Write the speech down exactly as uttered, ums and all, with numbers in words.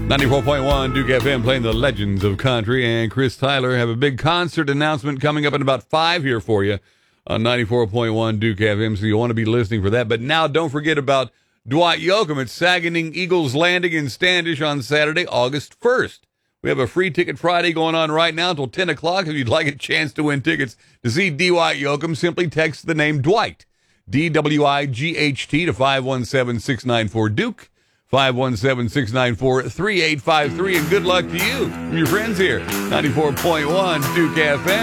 ninety-four point one Duke F M playing the Legends of Country, and Chris Tyler have a big concert announcement coming up in about five here for you on ninety-four point one Duke F M, so you want to be listening for that. But now don't forget about Dwight Yoakam at Saguenay Eagles Landing in Standish on Saturday, August first. We have a free ticket Friday going on right now until ten o'clock. If you'd like a chance to win tickets to see Dwight Yoakam, simply text the name Dwight, D W I G H T, to five one seven, six nine four Duke. five one seven, six nine four, three eight five three, and good luck to you from your friends here. ninety-four point one Duke F M.